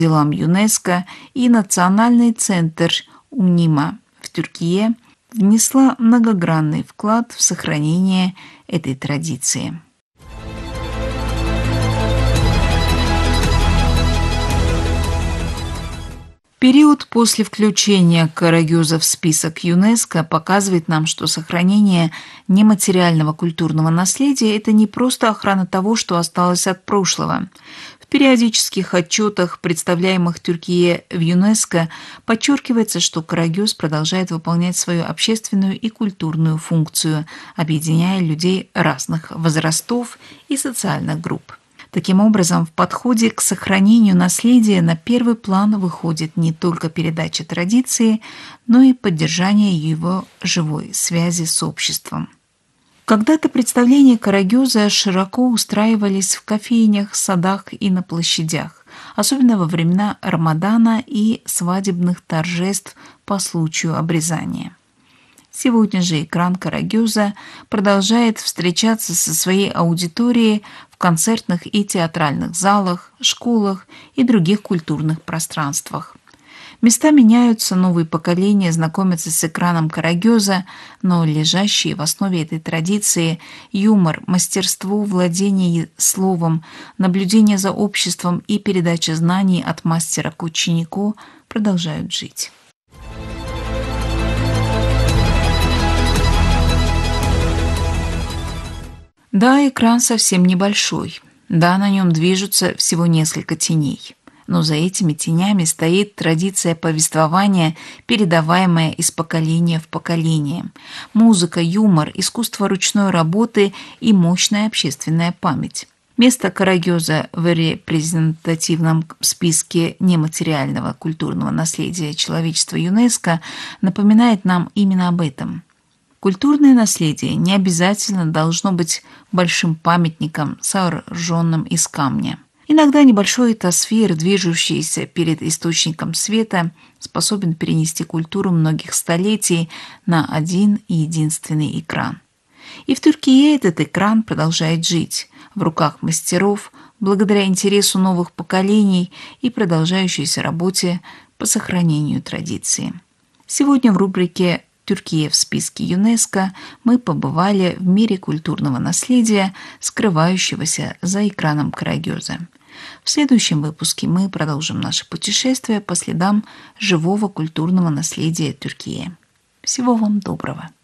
делам ЮНЕСКО и Национальный центр УНИМА в Тюркии внесла многогранный вклад в сохранение этой традиции. Период после включения Карагёза в список ЮНЕСКО показывает нам, что сохранение нематериального культурного наследия – это не просто охрана того, что осталось от прошлого. В периодических отчетах, представляемых Тюркией в ЮНЕСКО, подчеркивается, что Карагёз продолжает выполнять свою общественную и культурную функцию, объединяя людей разных возрастов и социальных групп. Таким образом, в подходе к сохранению наследия на первый план выходит не только передача традиции, но и поддержание его живой связи с обществом. Когда-то представления Карагёза широко устраивались в кофейнях, садах и на площадях, особенно во времена Рамадана и свадебных торжеств по случаю обрезания. Сегодня же экран Карагёза продолжает встречаться со своей аудиторией в концертных и театральных залах, школах и других культурных пространствах. Места меняются, новые поколения знакомятся с экраном Карагёза, но лежащие в основе этой традиции юмор, мастерство владения словом, наблюдение за обществом и передача знаний от мастера к ученику продолжают жить. Да, экран совсем небольшой. Да, на нем движутся всего несколько теней. Но за этими тенями стоит традиция повествования, передаваемая из поколения в поколение. Музыка, юмор, искусство ручной работы и мощная общественная память. Место Карагёза в репрезентативном списке нематериального культурного наследия человечества ЮНЕСКО напоминает нам именно об этом. Культурное наследие не обязательно должно быть большим памятником, сооруженным из камня. Иногда небольшой тосфер, движущийся перед источником света, способен перенести культуру многих столетий на один и единственный экран. И в Турции этот экран продолжает жить в руках мастеров, благодаря интересу новых поколений и продолжающейся работе по сохранению традиции. Сегодня в рубрике «Тюркия в списке ЮНЕСКО» мы побывали в мире культурного наследия, скрывающегося за экраном Карагёза. В следующем выпуске мы продолжим наше путешествие по следам живого культурного наследия Тюркии. Всего вам доброго!